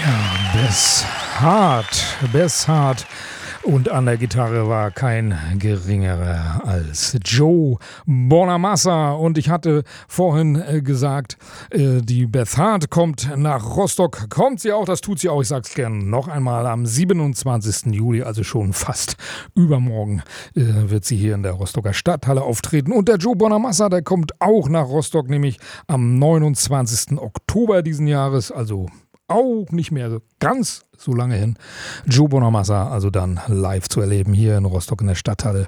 Bess Hart. Und an der Gitarre war kein geringerer als Joe Bonamassa. Und ich hatte vorhin gesagt, die Beth Hart kommt nach Rostock. Kommt sie auch, das tut sie auch. Ich sag's gern noch einmal, am 27. Juli, also schon fast übermorgen, wird sie hier in der Rostocker Stadthalle auftreten. Und der Joe Bonamassa, der kommt auch nach Rostock, nämlich am 29. Oktober diesen Jahres, also auch nicht mehr ganz so lange hin. Joe Bonamassa also dann live zu erleben hier in Rostock in der Stadthalle.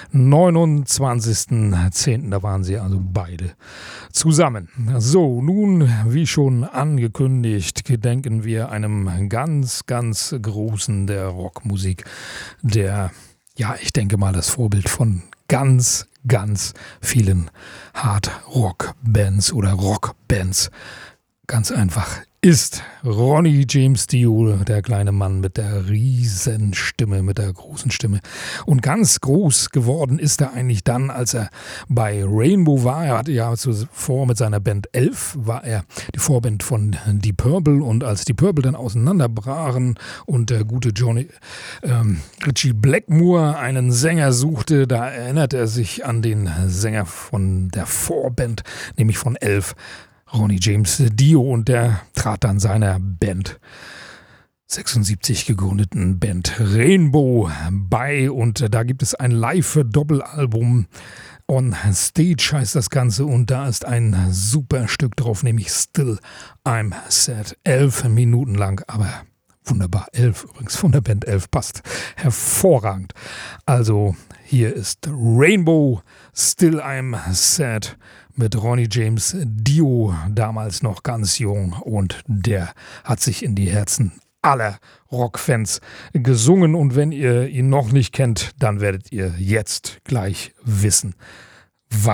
29.10. Da waren sie also beide zusammen. So, nun, wie schon angekündigt, gedenken wir einem ganz, ganz Großen der Rockmusik, der, ja, ich denke mal, das Vorbild von ganz, ganz vielen Hard-Rock-Bands oder Rockbands ganz einfach ist. Ronnie James Dio, der kleine Mann mit der riesen Stimme, mit der großen Stimme. Und ganz groß geworden ist er eigentlich dann, als er bei Rainbow war. Er hatte ja zuvor mit seiner Band 11, war er die Vorband von Deep Purple. Und als Deep Purple dann auseinanderbrachen und der gute Ritchie Blackmore einen Sänger suchte, da erinnert er sich an den Sänger von der Vorband, nämlich von 11, Ronnie James Dio, und der trat dann seiner Band 76 gegründeten Band Rainbow bei, und da gibt es ein Live-Doppelalbum. On Stage heißt das Ganze, und da ist ein super Stück drauf, nämlich Still I'm Sad. 11 Minuten lang, aber wunderbar. 11 übrigens von der Band 11, passt hervorragend. Also hier ist Rainbow, Still I'm Sad, mit Ronnie James Dio, damals noch ganz jung, und der hat sich in die Herzen aller Rockfans gesungen, und wenn ihr ihn noch nicht kennt, dann werdet ihr jetzt gleich wissen,